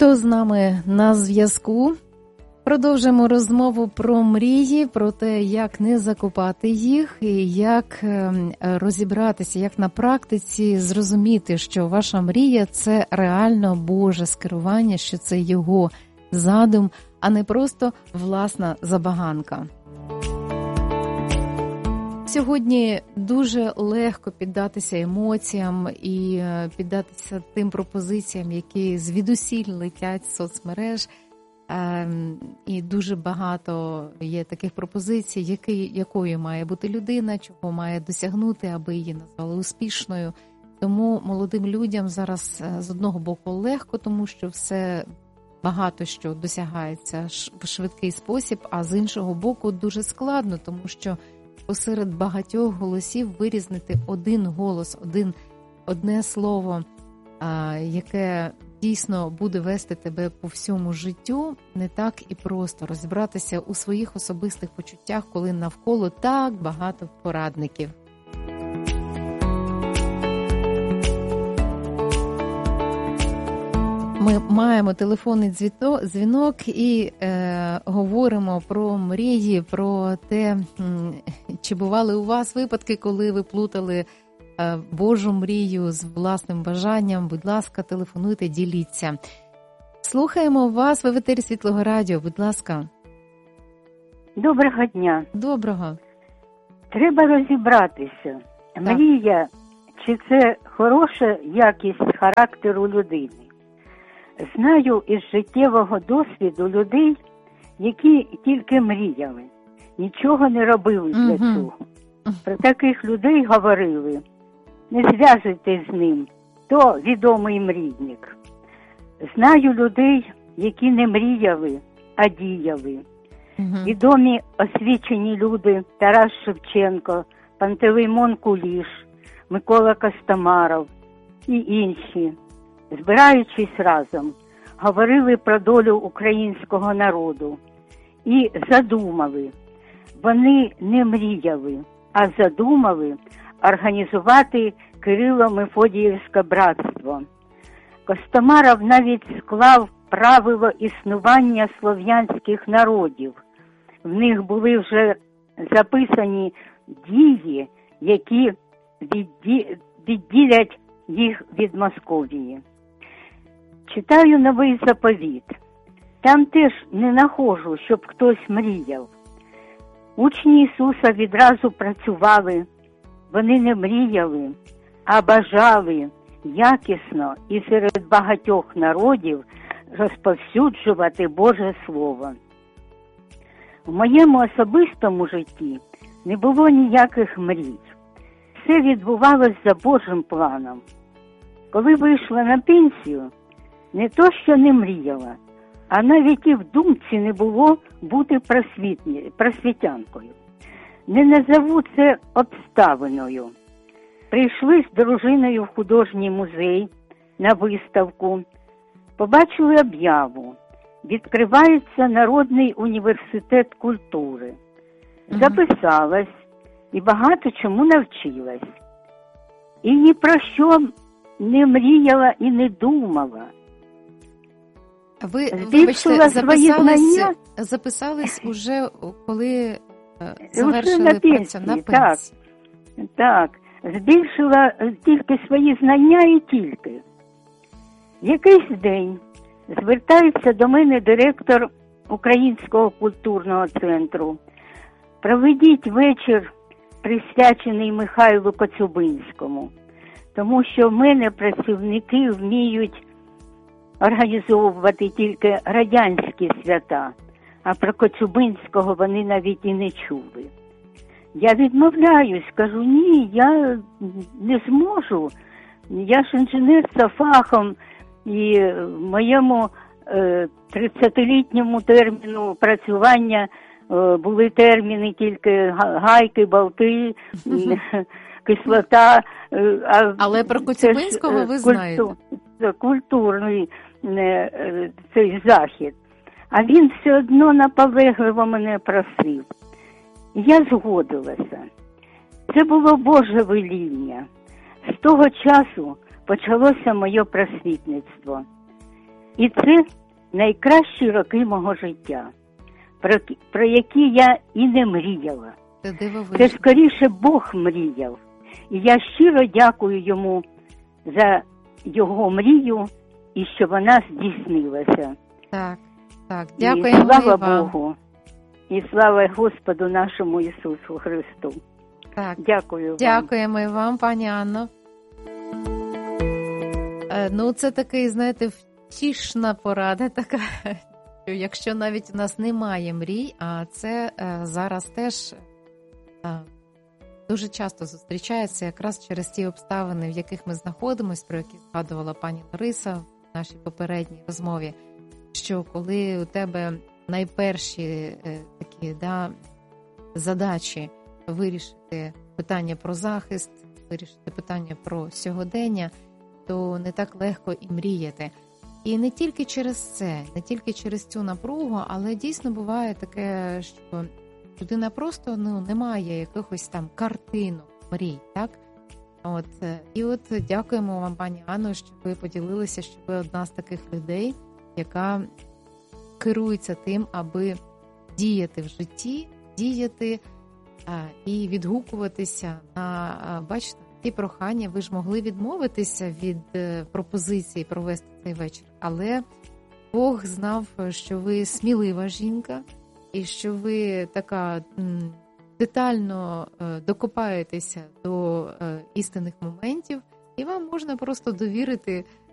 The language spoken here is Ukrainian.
Хто з нами на зв'язку? Продовжимо розмову про мрії, про те, як не закопати їх, і як розібратися, як на практиці зрозуміти, що ваша мрія – це реально Боже скерування, що це Його задум, а не просто власна забаганка. Сьогодні дуже легко піддатися емоціям і піддатися тим пропозиціям, які звідусіль летять з соцмереж. І дуже багато є таких пропозицій, якою має бути людина, чого має досягнути, аби її назвали успішною. Тому молодим людям зараз з одного боку легко, тому що все багато що досягається в швидкий спосіб, а з іншого боку дуже складно, тому що посеред багатьох голосів вирізнити один голос, одне слово, яке дійсно буде вести тебе по всьому життю, не так і просто розібратися у своїх особистих почуттях, коли навколо так багато порадників. Ми маємо телефонний дзвінок і говоримо про мрії, про те, чи бували у вас випадки, коли ви плутали Божу мрію з власним бажанням. Будь ласка, телефонуйте, діліться. Слухаємо вас, ви в етері Світлого Радіо, будь ласка. Доброго дня. Доброго. Треба розібратися. Так. Мрія, чи це хороша якість характеру людини? Знаю із життєвого досвіду людей, які тільки мріяли, нічого не робили для цього. Про таких людей говорили: не зв'язуйтесь з ним, то відомий мрійник. Знаю людей, які не мріяли, а діяли. Відомі освічені люди Тарас Шевченко, Пантелеймон Куліш, Микола Костомаров і інші, збираючись разом, говорили про долю українського народу і задумали. Вони не мріяли, а задумали організувати Кирило-Мефодіївське братство. Костомаров навіть склав правило існування слов'янських народів. В них були вже записані дії, які відділять їх від Московії. Читаю Новий Заповіт. Там теж не нахожу, щоб хтось мріяв. Учні Ісуса відразу працювали. Вони не мріяли, а бажали якісно і серед багатьох народів розповсюджувати Боже Слово. В моєму особистому житті не було ніяких мрій. Все відбувалось за Божим планом. Коли вийшла на пенсію, не то що не мріяла, а навіть і в думці не було бути просвітянкою. Не назову це обставиною. Прийшли з дружиною в художній музей на виставку, побачили об'яву. Відкривається Народний університет культури. Записалась і багато чому навчилась. І ні про що не мріяла і не думала. Ви, вибачте, записались уже, коли завершили працю на пенсії? Так. Збільшила тільки свої знання і тільки. Якийсь день звертається до мене директор Українського культурного центру. Проведіть вечір, присвячений Михайлу Коцюбинському, тому що в мене працівники вміють організовувати тільки радянські свята, а про Коцюбинського вони навіть і не чули. Я відмовляюсь, кажу, ні, я не зможу. Я ж інженер за фахом, і в моєму 30-літньому терміну працювання були терміни тільки гайки, болти, кислота. Але про Коцюбинського ви знаєте. Культурний цей захід. А він все одно наполегливо мене просив. Я згодилася. Це було Боже веління. З того часу почалося моє просвітництво. І це найкращі роки мого життя, про які я і не мріяла. Це скоріше Бог мріяв. І я щиро дякую йому за його мрію і що вона здійснилася. Так, дякуємо. І слава Богу. І слава Господу нашому Ісусу Христу. Так. Дякую вам. Дякуємо і вам, пані Анно. Ну, це такий, знаєте, втішна порада така, що якщо навіть у нас немає мрій, а це зараз теж дуже часто зустрічається якраз через ті обставини, в яких ми знаходимося, про які згадувала пані Лариса в нашій попередній розмові, що коли у тебе найперші такі задачі вирішити питання про захист, вирішити питання про сьогодення, то не так легко і мріяти. І не тільки через це, не тільки через цю напругу, але дійсно буває таке, що людина просто не має якихось там картинок, мрій, так? І дякуємо вам, пані Анно, що ви поділилися, що ви одна з таких людей, яка керується тим, аби діяти в житті, діяти і відгукуватися на, бачите, ті прохання. Ви ж могли відмовитися від пропозиції провести цей вечір, але Бог знав, що ви смілива жінка і що ви така детально докопаєтеся до істинних моментів, і вам можна просто довірити